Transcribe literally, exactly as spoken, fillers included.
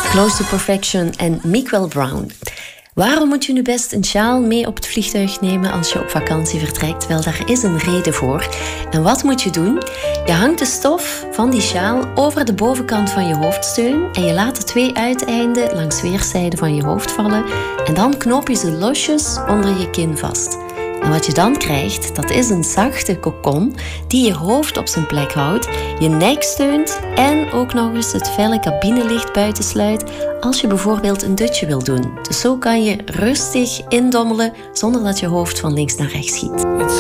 Close to Perfection en Miguel Brown. Waarom moet je nu best een sjaal mee op het vliegtuig nemen als je op vakantie vertrekt? Wel, daar is een reden voor. En wat moet je doen? Je hangt de stof van die sjaal over de bovenkant van je hoofdsteun en je laat de twee uiteinden langs weerszijden van je hoofd vallen en dan knoop je ze losjes onder je kin vast. En wat je dan krijgt, dat is een zachte kokon die je hoofd op zijn plek houdt, je nek steunt en ook nog eens het felle cabinelicht buitensluit als je bijvoorbeeld een dutje wil doen. Dus zo kan je rustig indommelen zonder dat je hoofd van links naar rechts schiet.